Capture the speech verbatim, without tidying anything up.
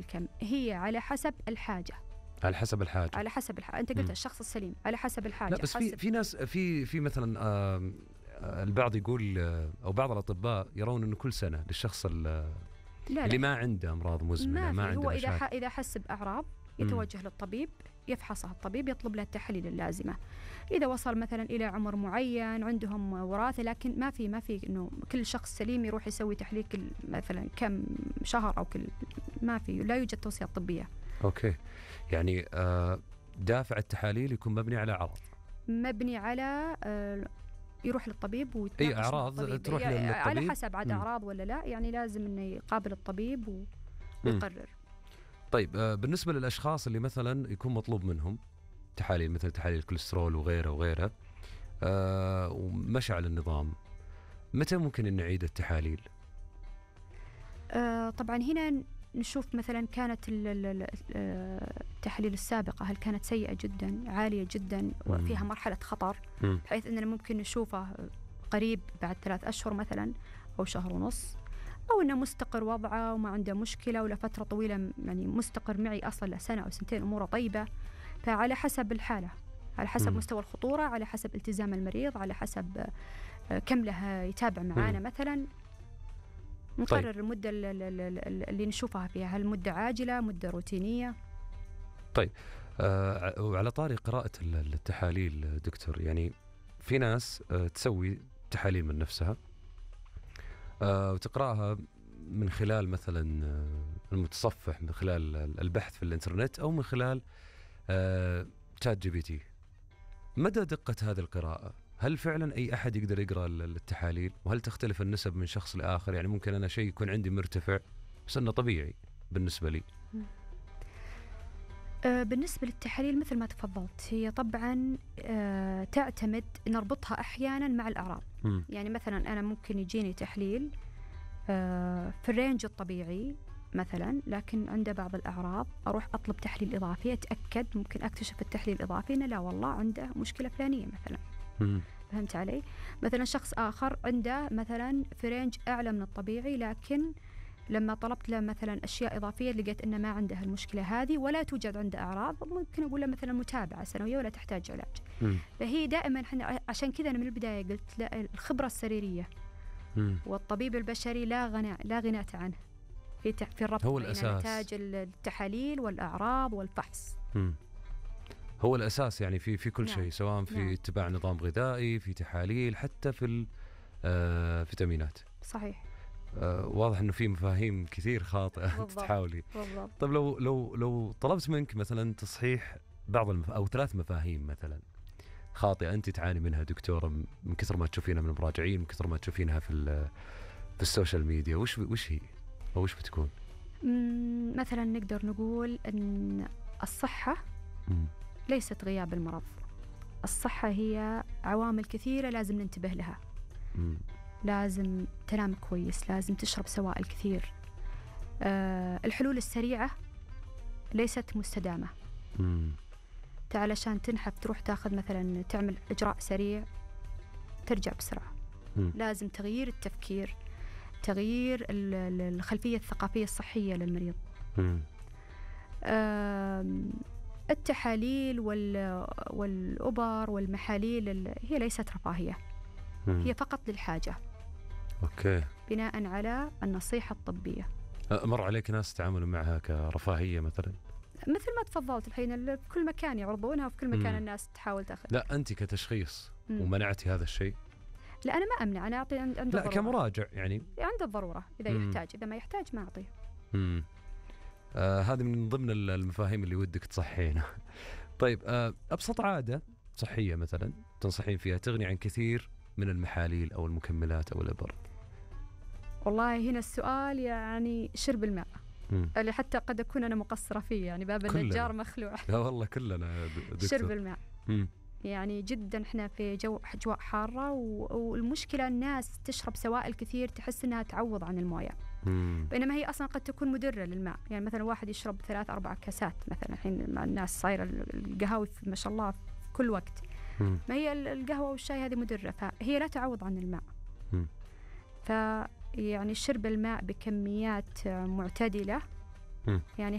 الكم، هي على حسب الحاجة. على حسب الحاجة. على حسب الحاجة. أنت قلت م. الشخص السليم على حسب الحاجة. لا بس في في ناس في في مثلا آه البعض يقول آه أو بعض الأطباء يرون إنه كل سنة للشخص لا اللي لا. ما عنده أمراض مزمنة، ما, ما عنده هو مشاكل. إذا إذا حس بأعراض يتوجه م. للطبيب، يفحصها الطبيب، يطلب له التحاليل اللازمة. إذا وصل مثلا إلى عمر معين عندهم وراثة، لكن ما في ما في إنه كل شخص سليم يروح يسوي تحليل كل مثلا كم شهر أو كل، ما في، لا يوجد توصية طبية. أوكي، يعني آه دافع التحاليل يكون مبني على عرض، مبني على آه يروح للطبيب ويتناقش أي أعراض تروح يعني للطبيب على حسب عاد أعراض ولا لا، يعني لازم إنه يقابل الطبيب ويقرر. طيب آه بالنسبة للأشخاص اللي مثلا يكون مطلوب منهم تحاليل مثل تحاليل الكوليسترول وغيره وغيره آه ومشى على النظام، متى ممكن أن نعيد التحاليل؟ آه طبعا هنا نشوف مثلا كانت التحاليل السابقة هل كانت سيئة جدا، عالية جدا، وفيها مرحلة خطر بحيث أننا ممكن نشوفه قريب بعد ثلاث أشهر مثلا أو شهر ونص، أو أنه مستقر وضعه وما عنده مشكلة ولا فترة طويلة يعني مستقر معي أصلا لسنة أو سنتين أموره طيبة. فعلى حسب الحالة، على حسب م. مستوى الخطورة، على حسب التزام المريض، على حسب كم له يتابع معانا م. مثلا نقرر طيب. المدة اللي نشوفها فيها، هل مدة عاجلة، مدة روتينية. طيب آه وعلى طاري قراءة التحاليل دكتور، يعني في ناس آه تسوي تحاليل من نفسها آه وتقرأها من خلال مثلا آه المتصفح، من خلال البحث في الانترنت، أو من خلال آه شات جي بي تي. مدى دقة هذه القراءة؟ هل فعلا أي أحد يقدر يقرأ التحاليل؟ وهل تختلف النسب من شخص لآخر؟ يعني ممكن أنا شيء يكون عندي مرتفع بس أنه طبيعي بالنسبة لي. أه بالنسبة للتحاليل مثل ما تفضلت، هي طبعا أه تعتمد، نربطها أحيانا مع الأعراض. م. يعني مثلا أنا ممكن يجيني تحليل أه في الرينج الطبيعي مثلا، لكن عنده بعض الأعراض، أروح أطلب تحليل إضافي، أتأكد، ممكن أكتشف التحليل الإضافي إنه لا والله عنده مشكلة فلانية مثلا. م. فهمت علي؟ مثلا شخص آخر عنده مثلا في رينج أعلى من الطبيعي، لكن لما طلبت له مثلا أشياء إضافية لقيت إنه ما عنده المشكلة هذه ولا توجد عنده أعراض، ممكن أقول له مثلا متابعة سنوية ولا تحتاج علاج. م. فهي دائما إحنا عشان كذا أنا من البداية قلت لا، الخبرة السريرية م. والطبيب البشري لا غنى لا غنى عنه في في الربط بين نتائج التحاليل والأعراض والفحص. م. هو الأساس يعني في في كل نعم. شيء، سواء في نعم. اتباع نظام غذائي، في تحاليل، حتى في الفيتامينات. صحيح. آه واضح إنه في مفاهيم كثير خاطئة تحاولي. طيب لو لو لو طلبت منك مثلا تصحيح بعض المف... أو ثلاث مفاهيم مثلا خاطئة أنت تعاني منها دكتورة، من كثر ما تشوفينها من المراجعين، من كثر ما تشوفينها في في السوشيال ميديا، وش وش هي أو وش بتكون؟ مثلا نقدر نقول أن الصحة م. ليست غياب المرض. الصحة هي عوامل كثيرة لازم ننتبه لها. م. لازم تنام كويس، لازم تشرب سوائل كثير. أه الحلول السريعة ليست مستدامة. م. علشان تنحف تروح تاخذ مثلا تعمل إجراء سريع ترجع بسرعة. م. لازم تغيير التفكير، تغيير الخلفية الثقافية الصحية للمريض. أه التحاليل والأبر والمحاليل هي ليست رفاهية، م. هي فقط للحاجة. أوكي. بناء على النصيحة الطبية. مر عليك ناس تعاملوا معها كرفاهية مثلا؟ مثل ما تفضلت الحين في كل مكان يعرضونها، وفي كل مكان م. الناس تحاول تأخذ. لا أنت كتشخيص م. ومنعتي هذا الشيء؟ لا أنا ما أمنع، أنا أعطي عند لا الضرورة. كمراجع يعني عند الضرورة إذا م. يحتاج، إذا ما يحتاج ما أعطيه. امم آه هذه من ضمن المفاهيم اللي ودك تصحينها. طيب آه أبسط عادة صحية مثلا تنصحين فيها تغني عن كثير من المحاليل أو المكملات أو الإبر؟ والله هنا السؤال يعني شرب الماء، م. اللي حتى قد أكون أنا مقصرة فيه، يعني باب النجار مخلوع. لا والله كلنا دكتور. شرب الماء م. يعني جدا احنا في جو أجواء حارة، والمشكلة الناس تشرب سوائل كثير تحس انها تعوض عن المويه، بينما هي اصلا قد تكون مدرة للماء. يعني مثلا واحد يشرب ثلاث اربع كاسات مثلا، الحين مع الناس صايرة القهوة ما شاء الله في كل وقت، مم. ما هي القهوة والشاي هذه مدرة، فهي لا تعوض عن الماء. ف يعني شرب الماء بكميات معتدلة، مم. يعني